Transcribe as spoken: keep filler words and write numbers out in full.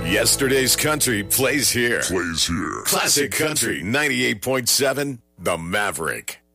Yesterday's country plays here. Plays here. Classic Country ninety-eight point seven, The Maverick.